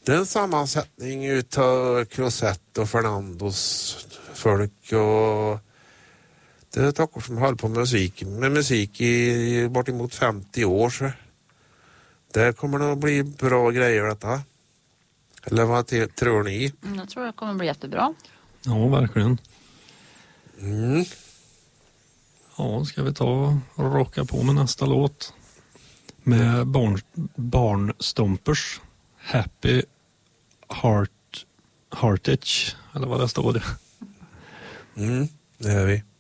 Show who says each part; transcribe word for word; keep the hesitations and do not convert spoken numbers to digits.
Speaker 1: Det är en sammansättning utav Crosette och Fernandos folk och det är tackor som håller på med musik, med musik i bortemot femtio år så. Det kommer nog bli bra grejer detta. Eller vad t- tror ni?
Speaker 2: Mm, jag tror det kommer bli jättebra.
Speaker 3: Ja, verkligen.
Speaker 1: Mm.
Speaker 3: Ja, ska vi ta och rocka på med nästa låt. Med barn, Barnstompers Happy Heart Heartage, eller vad det står det.
Speaker 1: Mm, det är vi.